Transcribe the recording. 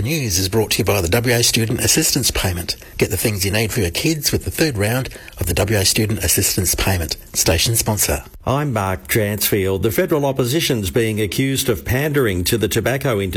News is brought to you by the WA Student Assistance Payment. Get the things you need for your kids with the third round of the WA Student Assistance Payment. Station sponsor. I'm Mark Dransfield. The federal opposition's being accused of pandering to the tobacco industry